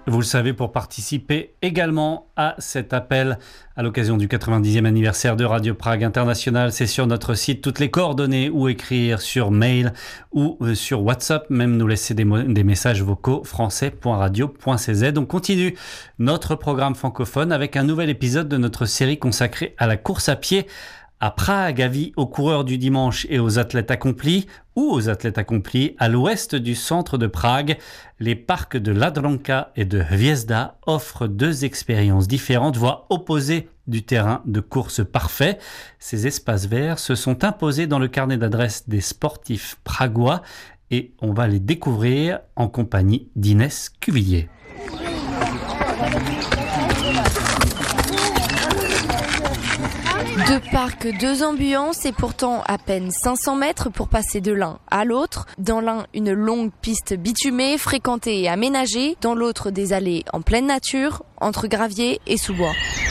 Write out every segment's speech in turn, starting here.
Vous le savez, pour participer également à cet appel à l'occasion du 90e anniversaire de Radio Prague International, c'est sur notre site toutes les coordonnées ou écrire sur mail ou sur WhatsApp, même nous laisser des messages vocaux français.radio.cz. On continue notre programme francophone avec un nouvel épisode de notre série consacrée à la course à pied à Prague, avis aux coureurs du dimanche et aux athlètes accomplis ou aux athlètes accomplis à l'ouest du centre de Prague. Les parcs de Ladronka et de Hviezda offrent deux expériences différentes, voire opposées du terrain de course parfait. Ces espaces verts se sont imposés dans le carnet d'adresses des sportifs pragois et on va les découvrir en compagnie d'Inès Cuvillier. Deux parcs, deux ambiances et pourtant à peine 500 mètres pour passer de l'un à l'autre. Dans l'un, une longue piste bitumée, fréquentée et aménagée. Dans l'autre, des allées en pleine nature, entre graviers et sous-bois.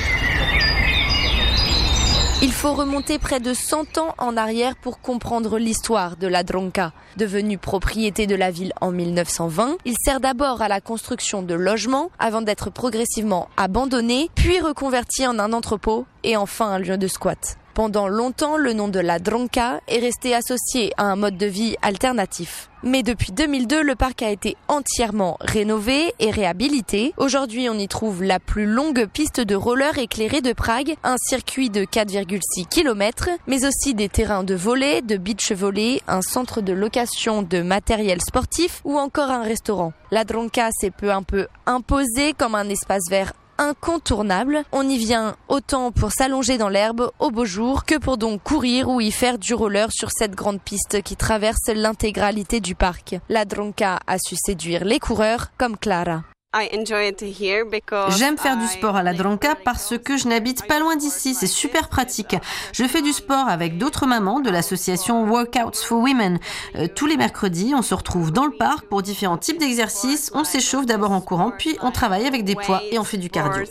Il faut remonter près de 100 ans en arrière pour comprendre l'histoire de Ladronka. Devenu propriété de la ville en 1920, il sert d'abord à la construction de logements avant d'être progressivement abandonné, puis reconverti en un entrepôt et enfin un lieu de squat. Pendant longtemps, le nom de Ladronka est resté associé à un mode de vie alternatif. Mais depuis 2002, le parc a été entièrement rénové et réhabilité. Aujourd'hui, on y trouve la plus longue piste de roller éclairée de Prague, un circuit de 4,6 km, mais aussi des terrains de volley, de beach volley, un centre de location de matériel sportif ou encore un restaurant. Ladronka s'est peu à peu imposé comme un espace vert incontournable. On y vient autant pour s'allonger dans l'herbe au beau jour que pour donc courir ou y faire du roller sur cette grande piste qui traverse l'intégralité du parc. Ladronka a su séduire les coureurs comme Clara. J'aime faire du sport à Ladronka parce que je n'habite pas loin d'ici, c'est super pratique. Je fais du sport avec d'autres mamans de l'association Workouts for Women. Tous les mercredis, on se retrouve dans le parc pour différents types d'exercices. On s'échauffe d'abord en courant, puis on travaille avec des poids et on fait du cardio.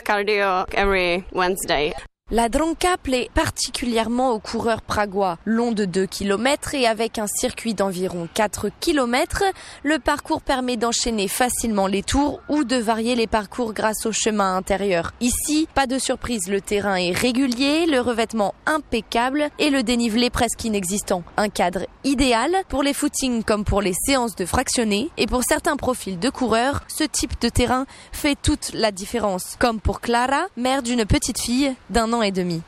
Ladronka plaît particulièrement aux coureurs pragois. Long de 2 km et avec un circuit d'environ 4 km, le parcours permet d'enchaîner facilement les tours ou de varier les parcours grâce au chemin intérieur. Ici, pas de surprise, le terrain est régulier, le revêtement impeccable et le dénivelé presque inexistant. Un cadre idéal pour les footings comme pour les séances de fractionnés et pour certains profils de coureurs, ce type de terrain fait toute la différence. Comme pour Clara, mère d'une petite fille d'1 an et demi.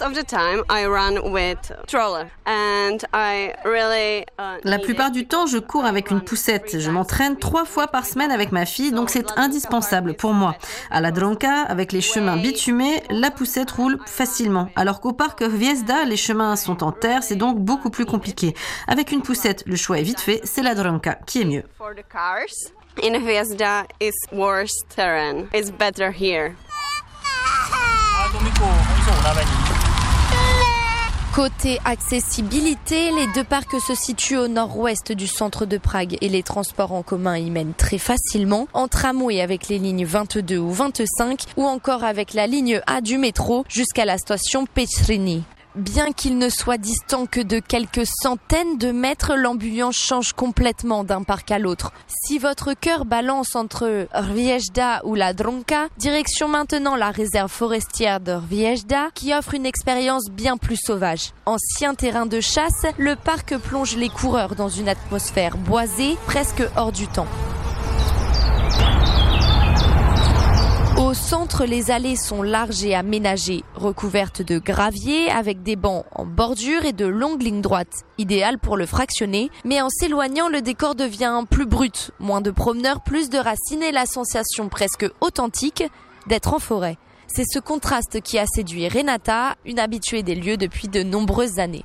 La plupart du temps, je cours avec une poussette. Je m'entraîne 3 fois par semaine avec ma fille, donc c'est indispensable pour moi. À Ladronka, avec les chemins bitumés, la poussette roule facilement. Alors qu'au parc Hviezda, les chemins sont en terre, c'est donc beaucoup plus compliqué. Avec une poussette, le choix est vite fait, c'est Ladronka qui est mieux. In Hviezda is worse terrain. It's better here. Côté accessibilité, les deux parcs se situent au nord-ouest du centre de Prague et les transports en commun y mènent très facilement, en tramway avec les lignes 22 ou 25 ou encore avec la ligne A du métro jusqu'à la station Petrini. Bien qu'il ne soit distant que de quelques centaines de mètres, l'ambiance change complètement d'un parc à l'autre. Si votre cœur balance entre Hviezda ou Ladronka, direction maintenant la réserve forestière de Hviezda qui offre une expérience bien plus sauvage. Ancien terrain de chasse, le parc plonge les coureurs dans une atmosphère boisée, presque hors du temps. Au centre, les allées sont larges et aménagées, recouvertes de gravier avec des bancs en bordure et de longues lignes droites, idéales pour le fractionner. Mais en s'éloignant, le décor devient plus brut, moins de promeneurs, plus de racines et la sensation presque authentique d'être en forêt. C'est ce contraste qui a séduit Renata, une habituée des lieux depuis de nombreuses années.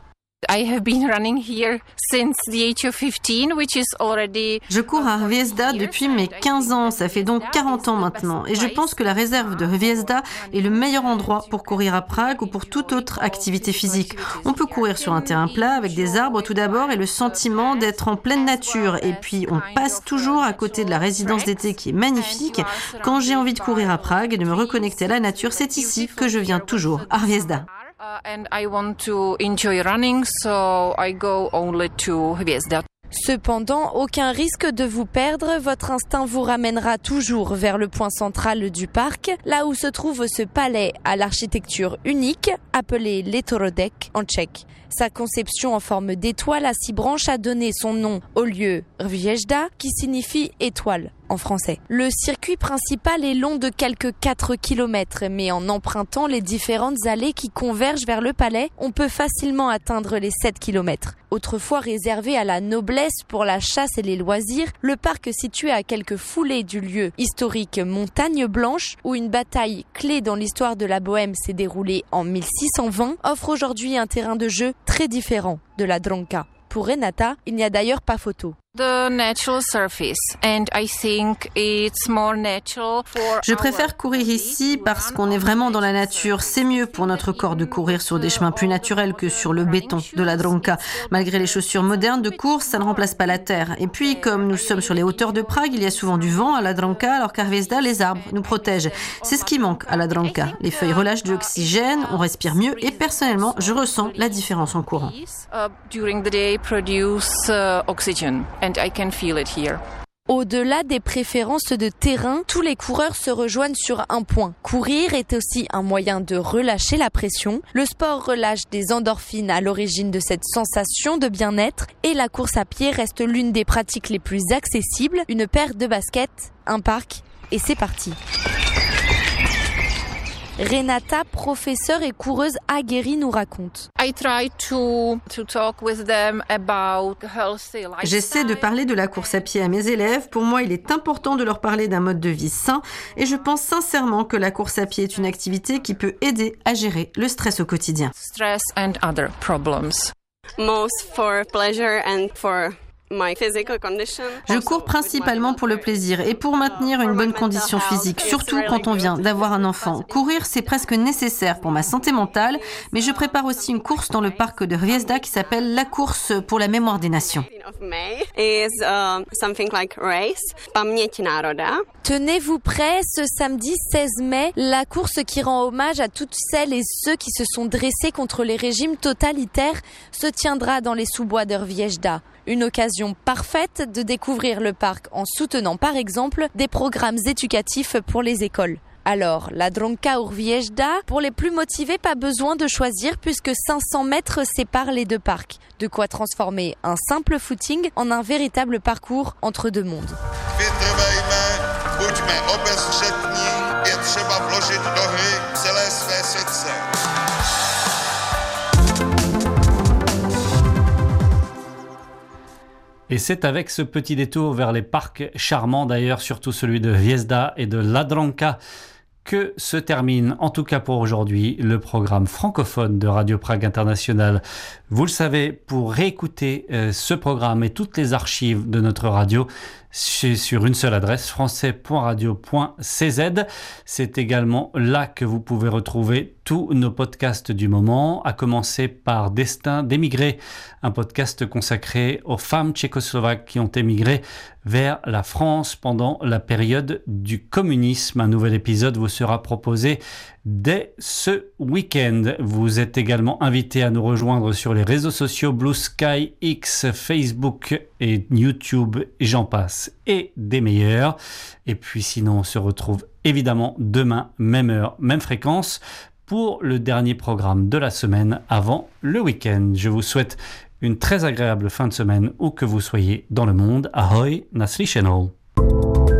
Je cours à Hviezda depuis mes 15 ans, ça fait donc 40 ans maintenant. Et je pense que la réserve de Hviezda est le meilleur endroit pour courir à Prague ou pour toute autre activité physique. On peut courir sur un terrain plat avec des arbres tout d'abord et le sentiment d'être en pleine nature. Et puis on passe toujours à côté de la résidence d'été qui est magnifique. Quand j'ai envie de courir à Prague et de me reconnecter à la nature, c'est ici que je viens toujours, à Hviezda. And I want to enjoy running, so I go only to Hviezda. Cependant, aucun risque de vous perdre, votre instinct vous ramènera toujours vers le point central du parc, là où se trouve ce palais à l'architecture unique, appelé Letorodek en tchèque. Sa conception en forme d'étoile à 6 branches a donné son nom au lieu Hvězda, qui signifie étoile en français. Le circuit principal est long de quelques 4 km, mais en empruntant les différentes allées qui convergent vers le palais, on peut facilement atteindre les 7 km. Autrefois réservé à la noblesse pour la chasse et les loisirs, le parc situé à quelques foulées du lieu historique Montagne Blanche, où une bataille clé dans l'histoire de la Bohème s'est déroulée en 1620, offre aujourd'hui un terrain de jeu très différent de la Dronka. Pour Renata, il n'y a d'ailleurs pas photo. Je préfère courir ici parce qu'on est vraiment dans la nature. C'est mieux pour notre corps de courir sur des chemins plus naturels que sur le béton de la Dronka. Malgré les chaussures modernes de course, ça ne remplace pas la terre. Et puis, comme nous sommes sur les hauteurs de Prague, il y a souvent du vent à la Dronka, alors qu'à Hvězda, les arbres nous protègent. C'est ce qui manque à la Dronka. Les feuilles relâchent de l'oxygène, on respire mieux et personnellement, je ressens la différence en courant. Au-delà des préférences de terrain, tous les coureurs se rejoignent sur un point. Courir est aussi un moyen de relâcher la pression. Le sport relâche des endorphines à l'origine de cette sensation de bien-être et la course à pied reste l'une des pratiques les plus accessibles. Une paire de baskets, un parc et c'est parti. Renata, professeure et coureuse aguerrie, nous raconte. J'essaie de parler de la course à pied à mes élèves. Pour moi, il est important de leur parler d'un mode de vie sain et je pense sincèrement que la course à pied est une activité qui peut aider à gérer le stress au quotidien. Most for pleasure and for my physical condition. Je cours principalement pour le plaisir et pour maintenir une bonne condition physique, surtout quand on vient d'avoir un enfant. Courir, c'est presque nécessaire pour ma santé mentale, mais je prépare aussi une course dans le parc de Hvězda qui s'appelle la course pour la mémoire des nations. Tenez-vous prêts, ce samedi 16 mai, la course qui rend hommage à toutes celles et ceux qui se sont dressés contre les régimes totalitaires se tiendra dans les sous-bois de Hvězda. Une occasion parfaite de découvrir le parc en soutenant par exemple des programmes éducatifs pour les écoles. Alors, la Dronka ou Hvězda, pour les plus motivés, pas besoin de choisir puisque 500 mètres séparent les deux parcs. De quoi transformer un simple footing en un véritable parcours entre deux mondes. Et c'est avec ce petit détour vers les parcs charmants d'ailleurs, surtout celui de Hvězda et de la Dronka, que se termine, en tout cas pour aujourd'hui, le programme francophone de Radio Prague International. Vous le savez, pour réécouter ce programme et toutes les archives de notre radio, c'est sur une seule adresse, français.radio.cz. C'est également là que vous pouvez retrouver tous nos podcasts du moment, à commencer par Destin d'émigrer, un podcast consacré aux femmes tchécoslovaques qui ont émigré vers la France pendant la période du communisme. Un nouvel épisode vous sera proposé dès ce week-end. Vous êtes également invité à nous rejoindre sur les réseaux sociaux Blue Sky, X, Facebook et YouTube, et j'en passe, et des meilleurs. Et puis sinon, on se retrouve évidemment demain, même heure, même fréquence, pour le dernier programme de la semaine avant le week-end. Je vous souhaite une très agréable fin de semaine où que vous soyez dans le monde. Ahoj, naslyšenou.